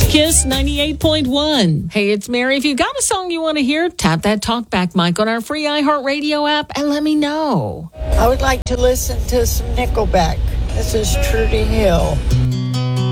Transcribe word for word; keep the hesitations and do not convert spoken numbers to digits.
Kiss ninety-eight point one. Hey, it's Mary. If you got a song you want to hear, tap that talkback mic on our free iHeartRadio app and let me know. I would like to listen to some Nickelback. This is Trudy Hill.